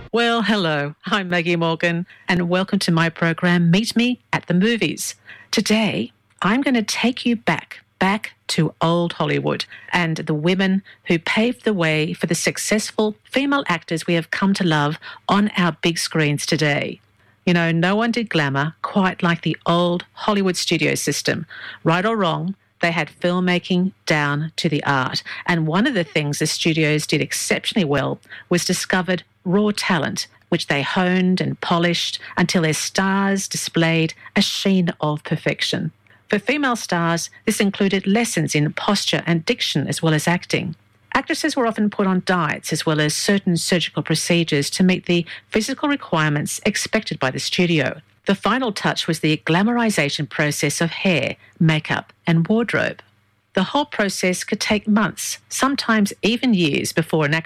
Well, hello. I'm Maggie Morgan, and welcome to my program, Meet Me at the Movies. Today, I'm going to take you back to old Hollywood and the women who paved the way for the successful female actors we have come to love on our big screens today. You know, no one did glamour quite like the old Hollywood studio system. Right or wrong, they had filmmaking down to the art. And one of the things the studios did exceptionally well was discovered raw talent, which they honed and polished until their stars displayed a sheen of perfection. For female stars, this included lessons in posture and diction as well as acting. Actresses were often put on diets as well as certain surgical procedures to meet the physical requirements expected by the studio. The final touch was the glamorization process of hair, makeup, and wardrobe. The whole process could take months, sometimes even years, before an actor